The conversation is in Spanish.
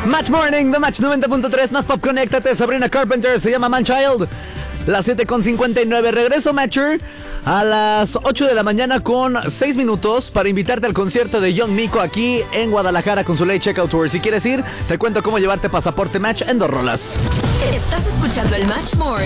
Match Morning, The Match 90.3, más pop, conéctate. Sabrina Carpenter, se llama Man Child. Las 7:59, regreso Matcher a las 8 de la mañana con 6 minutos para invitarte al concierto de Young Miko aquí en Guadalajara con su Late Checkout Tour. Si quieres ir, te cuento cómo llevarte pasaporte Match en 2 rolas. Estás escuchando el Match Morning.